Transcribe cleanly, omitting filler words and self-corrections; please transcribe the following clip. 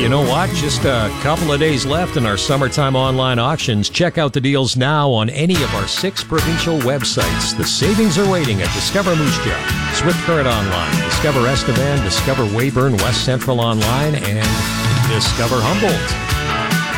you know what? Just a couple of days left in our summertime online auctions. Check out the deals now on any of our 6 provincial websites. The savings are waiting at Discover Moose Jaw, Swift Current Online, Discover Estevan, Discover Weyburn West Central Online, and Discover Humboldt.